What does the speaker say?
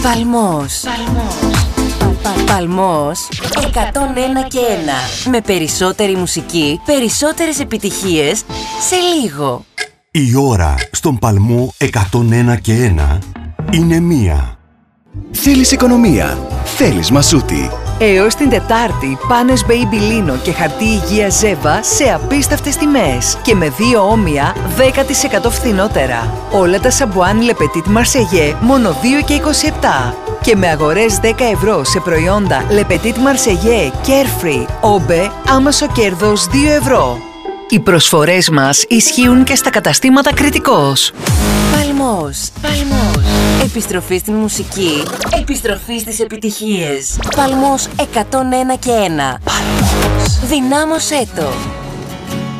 Παλμός. Παλμός 101 και 1. Με περισσότερη μουσική, περισσότερες επιτυχίες σε λίγο. Η ώρα στον Παλμό 101 και 1 είναι 1. Θέλεις οικονομία, θέλεις μασούτη. Έως την Τετάρτη, πάνες Baby Lino και χαρτί υγείας Ζέβα σε απίστευτες τιμές και με 2 όμοια 10% φθηνότερα. Όλα τα σαμπουάν Le Petit Marseillais μόνο 2,27 και με αγορές 10 ευρώ σε προϊόντα Le Petit Marseillais, Carefree, Obe, άμεσο κέρδος 2 ευρώ. Οι προσφορές μας ισχύουν και στα καταστήματα Κρητικός. Παλμός. Επιστροφή στην μουσική, επιστροφή στις επιτυχίες. Παλμός 101 και 1. Παλμός. Δυνάμωσέ το.